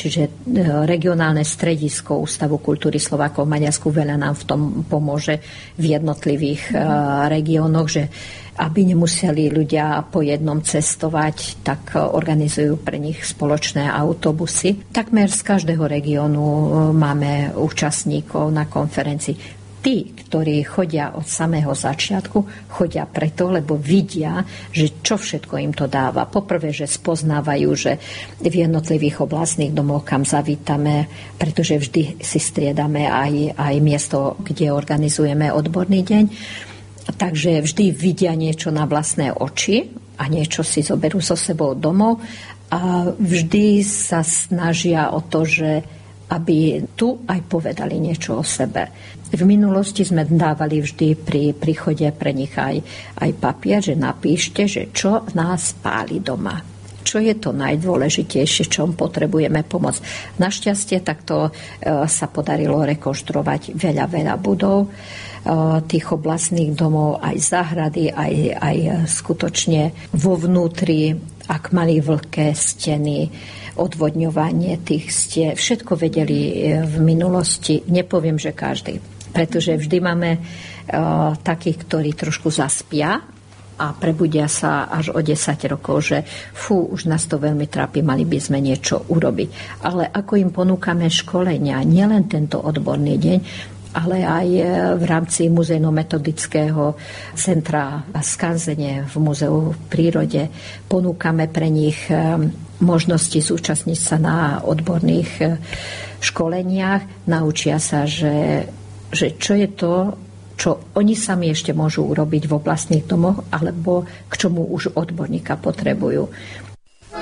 čiže regionálne stredisko Ústavu kultúry Slovákov v Maďarsku veľa nám v tom pomôže v jednotlivých regiónoch, že aby nemuseli ľudia po jednom cestovať, tak organizujú pre nich spoločné autobusy. Takmer z každého regiónu máme účastníkov na konferencii. Tí, ktorí chodia od samého začiatku, chodia preto, lebo vidia, že čo všetko im to dáva. Poprvé, že spoznávajú, že v jednotlivých oblastných domoch, kam zavítame, pretože vždy si striedame aj miesto, kde organizujeme odborný deň. Takže vždy vidia niečo na vlastné oči a niečo si zoberú so sebou domov a vždy sa snažia o to, že aby tu aj povedali niečo o sebe. V minulosti sme dávali vždy pri príchode pre nich aj papier, že napíšte, že čo nás páli doma. Čo je to najdôležitejšie, čom potrebujeme pomoc. Našťastie takto sa podarilo rekonštruovať veľa budov tých oblastných domov, aj záhrady, aj skutočne vo vnútri, ak mali vlhké steny, odvodňovanie tých stien. Všetko vedeli v minulosti, nepoviem, že každý. Pretože vždy máme takých, ktorí trošku zaspia a prebudia sa až o 10 rokov, že už nás to veľmi trápi, mali by sme niečo urobiť. Ale ako im ponúkame školenia, nielen tento odborný deň, ale aj v rámci muzejno-metodického centra Skanzenie v Múzeu v prírode ponúkame pre nich možnosti zúčastniť sa na odborných školeniach. Naučia sa, že čo je to, čo oni sami ešte môžu urobiť v oblastných domoch, alebo k čomu už odborníka potrebujú.